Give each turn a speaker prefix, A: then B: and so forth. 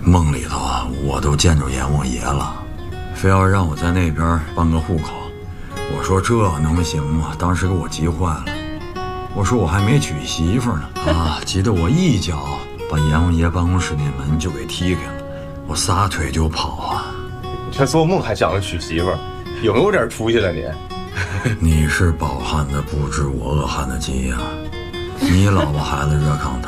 A: 梦里头啊，我都见着阎王爷了，非要让我在那边办个户口。我说这能行吗？当时给我急坏了。我说我还没娶媳妇呢啊！急得我一脚把阎王爷办公室那门就给踢开了，我撒腿就跑啊！
B: 你这做梦还想着娶媳妇儿，有没有点出息了你？
A: 你是饱汉子不知我饿汉子饥呀！你老婆孩子热炕头。